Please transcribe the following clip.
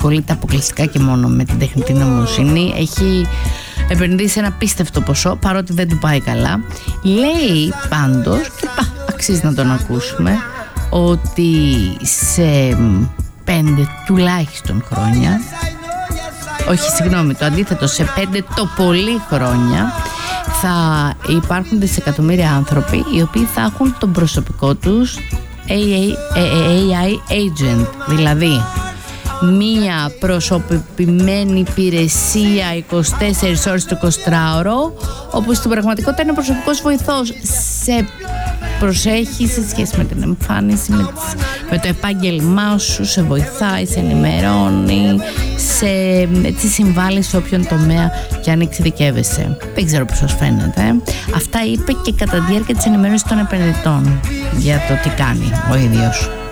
ασχολείται αποκλειστικά και μόνο με την τεχνητή νοημοσύνη. Έχει επενδύσει ένα πίστευτο ποσό, παρότι δεν του πάει καλά. Λέει πάντως, και αξίζει να τον ακούσουμε, ότι σε 5 τουλάχιστον χρόνια, όχι συγγνώμη, το αντίθετο, σε 5 το πολύ χρόνια θα υπάρχουν δισεκατομμύρια άνθρωποι οι οποίοι θα έχουν τον προσωπικό τους AI agent, δηλαδή μία προσωποποιημένη υπηρεσία 24 ώρες το 24ωρο, όπου στην πραγματικότητα είναι προσωπικός βοηθός, σε προσέχει σε σχέση με την εμφάνιση, με το επάγγελμά σου, σε βοηθάει, σε ενημερώνει, έτσι συμβάλλει σε όποιον τομέα και αν εξειδικεύεσαι. Δεν ξέρω πώς σας φαίνεται. Αυτά είπε και κατά τη διάρκεια της ενημέρωσης των επενδυτών για το τι κάνει ο ίδιος.